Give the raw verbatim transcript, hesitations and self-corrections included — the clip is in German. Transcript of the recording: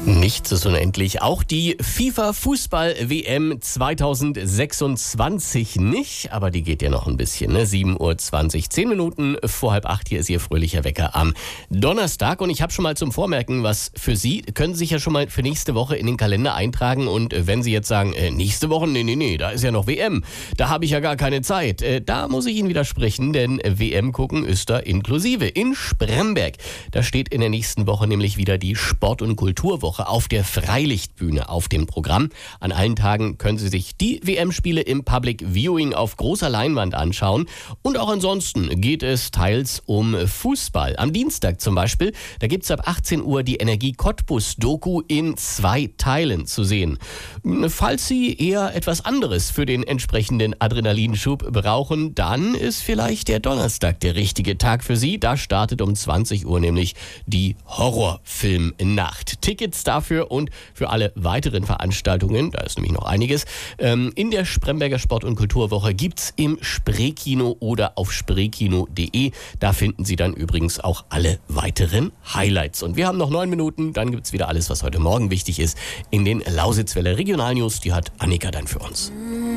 Nichts ist unendlich. Auch die FIFA-Fußball-W M zweitausendsechsundzwanzig nicht, aber die geht ja noch ein bisschen. Ne? sieben Uhr zwanzig, zehn Minuten vor halb acht. Hier ist Ihr fröhlicher Wecker am Donnerstag. Und ich habe schon mal zum Vormerken was für Sie. Können Sie sich ja schon mal für nächste Woche in den Kalender eintragen. Und wenn Sie jetzt sagen, äh, nächste Woche, nee, nee, nee, da ist ja noch W M. Da habe ich ja gar keine Zeit. Äh, da muss ich Ihnen widersprechen, denn W M gucken ist da inklusive. In Spremberg. Da steht in der nächsten Woche nämlich wieder die Sport- und Kulturwoche auf der Freilichtbühne auf dem Programm. An allen Tagen können Sie sich die W M-Spiele im Public Viewing auf großer Leinwand anschauen. Und auch ansonsten geht es teils um Fußball. Am Dienstag zum Beispiel, da gibt es ab achtzehn Uhr die Energie Cottbus-Doku in zwei Teilen zu sehen. Falls Sie eher etwas anderes für den entsprechenden Adrenalinschub brauchen, dann ist vielleicht der Donnerstag der richtige Tag für Sie. Da startet um zwanzig Uhr nämlich die Horrorfilmnacht. Tickets dafür und für alle weiteren Veranstaltungen, da ist nämlich noch einiges, ähm, in der Spremberger Sport- und Kulturwoche gibt's im Spreekino oder auf spreekino punkt de. Da finden Sie dann übrigens auch alle weiteren Highlights. Und wir haben noch neun Minuten, dann gibt's wieder alles, was heute Morgen wichtig ist, in den Lausitzwelle Regionalnews. Die hat Annika dann für uns.